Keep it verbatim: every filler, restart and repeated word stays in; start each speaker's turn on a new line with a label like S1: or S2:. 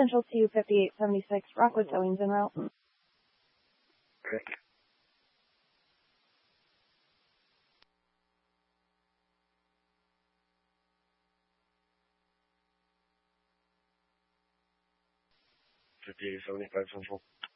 S1: Central to fifty-eight seventy-six, Rockwood Towing's en route.
S2: Great. fifty-eight seventy-five Central.